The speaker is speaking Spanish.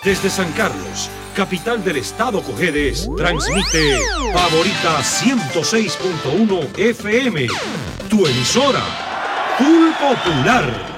Desde San Carlos, capital del estado Cojedes, transmite Favorita 106.1 FM, tu emisora, Full Popular.